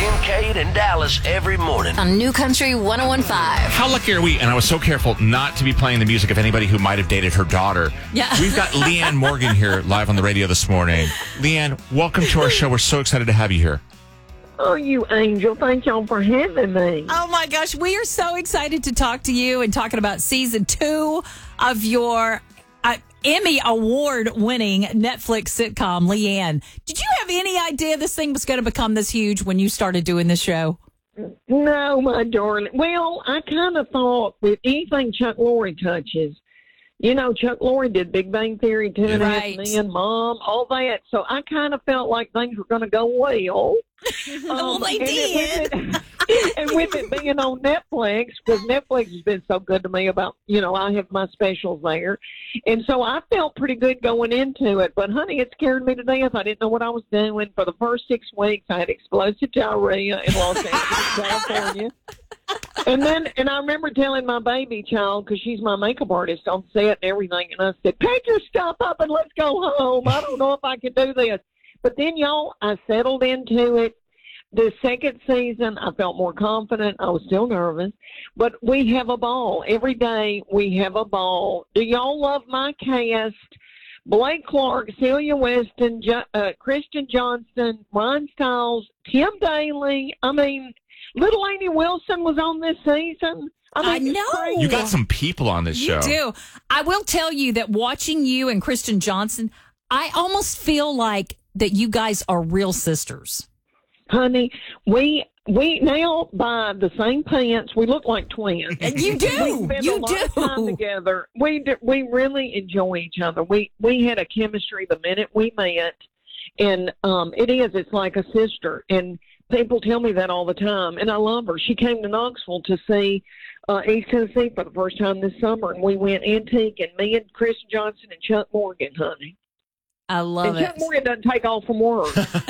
Kincaid and Dallas every morning. On New Country 101.5. How lucky are we? And I was so careful not to be playing the music of anybody who might have dated her daughter. Yeah. We've got Leanne Morgan here live on the radio this morning. Leanne, welcome to our show. We're so excited to have you here. Oh, you angel. Thank y'all for having me. Oh, my gosh. We are so excited to talk to you and talking about season 2 of your Emmy Award-winning Netflix sitcom, Leanne. Did you have any idea this thing was going to become this huge when you started doing this show? No, my darling. Well, I kind of thought with anything Chuck Lorre touches, you know, Chuck Lorre did Big Bang Theory, 2.5 Men, Mom, all that. So I kind of felt like things were going to go well. Well, they did. And with it being on Netflix, because Netflix has been so good to me about, you know, I have my specials there. And so I felt pretty good going into it. But, honey, it scared me to death. I didn't know what I was doing. For the first 6 weeks, I had explosive diarrhea in Los Angeles, California. And I remember telling my baby child, because she's my makeup artist on set and everything, and I said, pack your stuff up and let's go home. I don't know if I can do this. But then, y'all, I settled into it. The second season, I felt more confident. I was still nervous. But we have a ball. Every day we have a ball. Do y'all love my cast? Blake Clark, Celia Weston, Christian Johnston, Ryan Stiles, Tim Daly. I mean, little Amy Wilson was on this season. I know. You got some people on this show. You do. I will tell you that watching you and Kristen Johnson, I almost feel like that you guys are real sisters. Honey, we now buy the same pants. We look like twins. And you do. We spend You a lot do. of time together. We really enjoy each other. We had a chemistry the minute we met, and it's like a sister. And people tell me that all the time, and I love her. She came to Knoxville to see East Tennessee for the first time this summer, and we went antique, and me and Chris Johnson and Chuck Morgan, honey. I love and Chuck Morgan doesn't take off from work.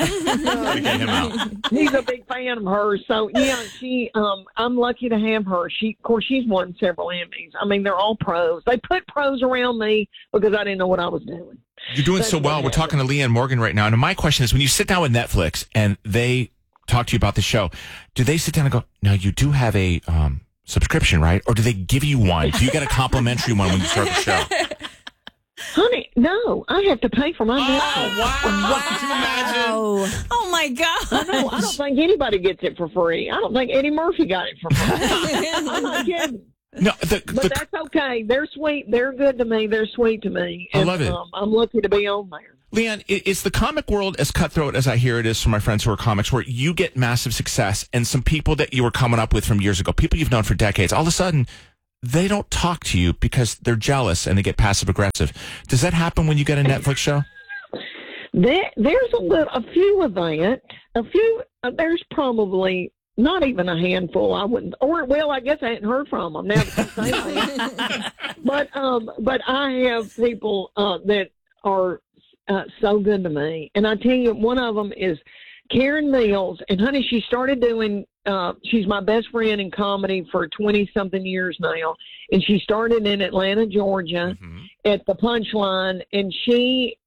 He's a big fan of hers. So, yeah, I'm lucky to have her. Of course, she's won several Emmys. I mean, they're all pros. They put pros around me because I didn't know what I was doing. You're doing so well. We're talking to Leanne Morgan right now. And my question is, when you sit down with Netflix and they talk to you about the show, do they sit down and go, now you do have a subscription, right? Or do they give you one? Do you get a complimentary one when you start the show? Honey, no, I have to pay for my Netflix. Wow. Could you imagine? Oh, my God. I don't think anybody gets it for free. I don't think Eddie Murphy got it for free. I'm not kidding. No, but that's okay. They're sweet. They're good to me. They're sweet to me. And, I love it. I'm lucky to be on there. Leanne, is the comic world as cutthroat as I hear it is from my friends who are comics, where you get massive success and some people that you were coming up with from years ago, people you've known for decades, all of a sudden they don't talk to you because they're jealous and they get passive aggressive. Does that happen when you get a Netflix show? There's a few of that. There's probably not even a handful. I wouldn't, I guess I hadn't heard from them now that you say that. But I have people that are so good to me, and I tell you, one of them is Karen Mills, and honey, she started doing. She's my best friend in comedy for 20-something years now, and she started in Atlanta, Georgia, at the Punchline, and she's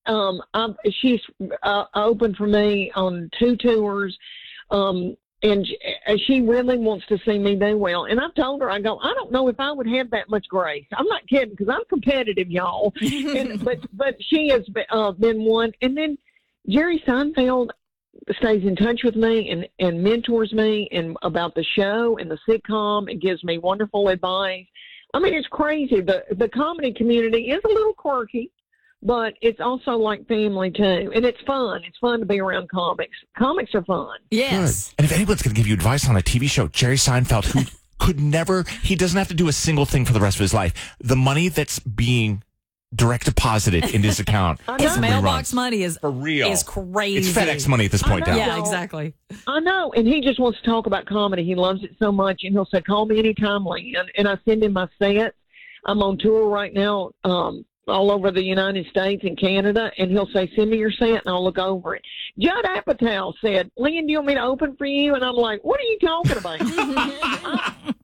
opened for me on 2 tours, and she really wants to see me do well. And I've told her, I don't know if I would have that much grace. I'm not kidding, because I'm competitive, y'all. but she has been one, and then Jerry Seinfeld stays in touch with me and mentors me and about the show and the sitcom and gives me wonderful advice. I mean, it's crazy. The comedy community is a little quirky, but it's also like family too. And it's fun. It's fun to be around comics. Comics are fun. Yes. Good. And if anyone's going to give you advice on a TV show, Jerry Seinfeld, who he doesn't have to do a single thing for the rest of his life. The money that's being direct deposited in his account. His mailbox money is for real. Is crazy. It's FedEx money at this point. Yeah, exactly. I know, and he just wants to talk about comedy. He loves it so much, and he'll say, "Call me anytime, Leanne." And I send him my sets. I'm on tour right now, all over the United States and Canada, and he'll say, "Send me your set," and I'll look over it. Judd Apatow said, "Leanne, do you want me to open for you?" And I'm like, "What are you talking about?"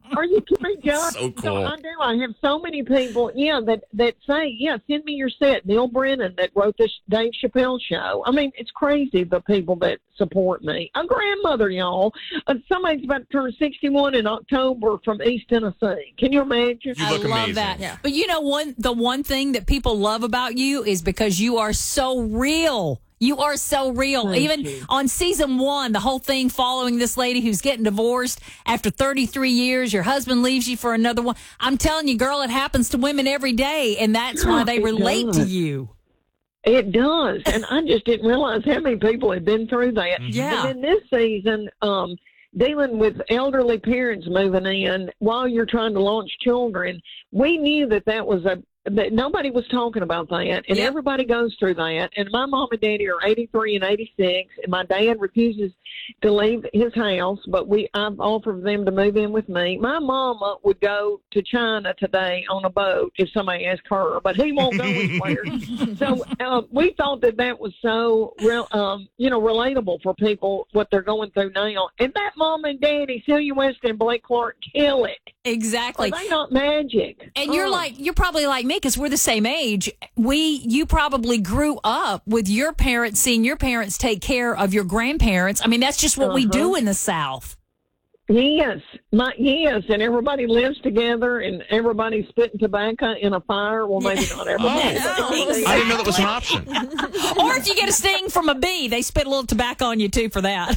Are you kidding me, John? So cool. So I do. I have so many people, that say, send me your set. Neil Brennan that wrote this Dave Chappelle show. I mean, it's crazy the people that support me. I'm grandmother, y'all. Somebody's about to turn 61 in October from East Tennessee. Can you imagine? You look I love amazing. that. Yeah. But you know, the one thing that people love about you is because you are so real. You are so real. Thank Even you. on season 1, the whole thing following this lady who's getting divorced after 33 years, your husband leaves you for another one. I'm telling you, girl, it happens to women every day, and that's why they It relate to does. you. It does, and I just didn't realize how many people had been through that. Yeah. And then this season, dealing with elderly parents moving in while you're trying to launch children, we knew that was that nobody was talking about that, and Yep. everybody goes through that. And my mom and daddy are 83 and 86, and my dad refuses to leave his house, but I've offered them to move in with me. My mama would go to China today on a boat if somebody asked her, but he won't go anywhere. So we thought that was so real, relatable for people what they're going through now. And that mom and daddy, Celia West and Blake Clark, kill it. Exactly. Are they not magic? And you're probably like me because we're the same age. You probably grew up with your parents, seeing your parents take care of your grandparents. I mean, that's just what we do in the South. Yes, and everybody lives together, and everybody's spitting tobacco in a fire. Well, maybe not everybody. Oh, I didn't know that was an option. Or if you get a sting from a bee, they spit a little tobacco on you too for that.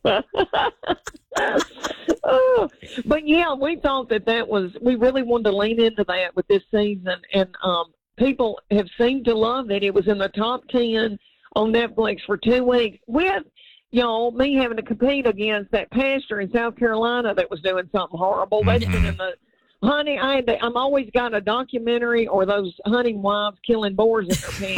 But yeah, we thought we really wanted to lean into that with this season, and people have seemed to love it. It was in the top 10 on Netflix for 2 weeks with, me having to compete against that pastor in South Carolina that was doing something horrible. They've been in the honey. I'm always got a documentary or those hunting wives killing boars in their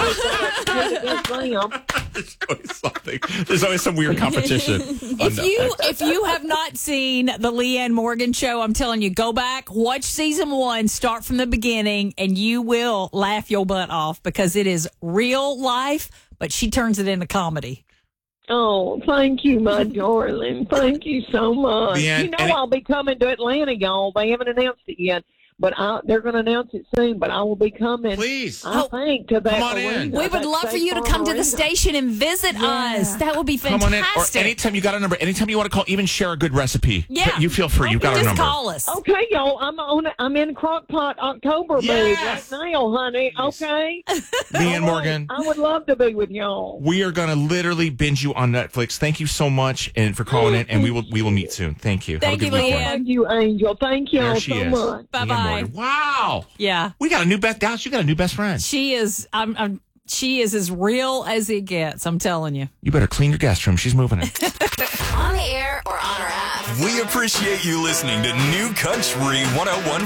pants. There's always some weird competition. If you have not seen the Leanne Morgan show, I'm telling you, go back, watch season 1, start from the beginning, and you will laugh your butt off because it is real life, but she turns it into comedy. Oh, thank you, my darling. Thank you so much. Leanne, I'll be coming to Atlanta, y'all. They haven't announced it yet, but they're going to announce it soon. But I will be coming. Please. I think to that. Come on in. arena, We would that love for State you to Farm come to the arena. station and visit us. That would be Come fantastic. on in. Or anytime you got a number, anytime you want to call, even share a good recipe. Yeah. You feel free. You've got our Just number. call us. Okay, y'all. I'm in Crockpot October mood Yes. right now, honey. Okay. Leanne Morgan, I would love to be with y'all. we are going to literally binge you on Netflix. Thank you so much and for calling in, and we will meet soon. Thank you. Thank Have a good you, weekend. Leanne. Thank you, Angel. Thank y'all There so she is. much. Bye-bye. Leanne Morgan. Wow. Yeah. We got a new best Dallas. You got a new best friend. She is. She is as real as it gets. I'm telling you. You better clean your guest room. She's moving in. On the air or on our app. We appreciate you listening to New Country 101.